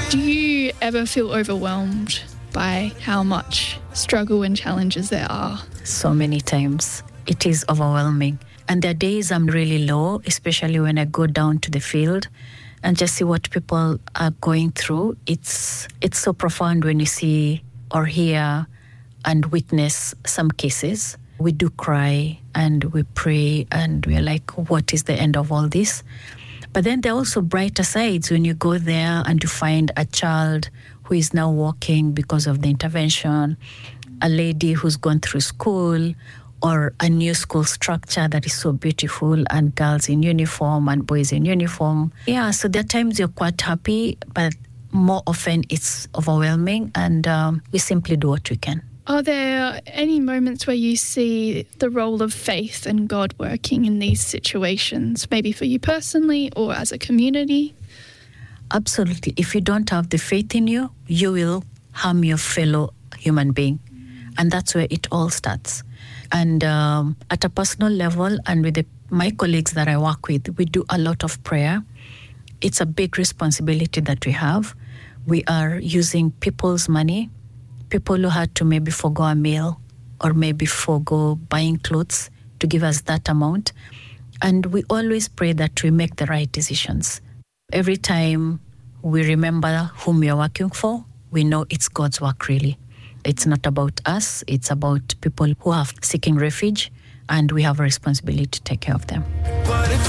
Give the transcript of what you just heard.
Do you ever feel overwhelmed by how much struggle and challenges there are? So many times. It is overwhelming. And there are days I'm really low, especially when I go down to the field and just see what people are going through. It's so profound when you see or hear and witness some cases. We do cry and we pray and we're like, what is the end of all this? But then there are also brighter sides when you go there and you find a child who is now walking because of the intervention, a lady who's gone through school, or a new school structure that is so beautiful, and girls in uniform and boys in uniform. Yeah, so there are times you're quite happy, but more often it's overwhelming, and we simply do what we can. Are there any moments where you see the role of faith and God working in these situations, maybe for you personally or as a community? Absolutely. If you don't have the faith in you, you will harm your fellow human being. And that's where it all starts. And at a personal level and with my colleagues that I work with, we do a lot of prayer. It's a big responsibility that we have. We are using people's money, people who had to maybe forgo a meal or maybe forgo buying clothes to give us that amount. And we always pray that we make the right decisions. Every time we remember whom we are working for, we know it's God's work really. It's not about us, it's about people who are seeking refuge, and we have a responsibility to take care of them.